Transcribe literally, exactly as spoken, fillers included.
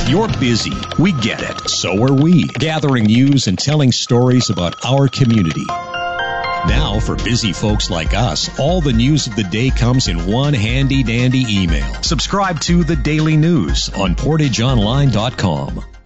You're busy. We get it. So are we. Gathering news and telling stories about our community. Now, for busy folks like us, all the news of the day comes in one handy-dandy email. Subscribe to The Daily News on portage online dot com.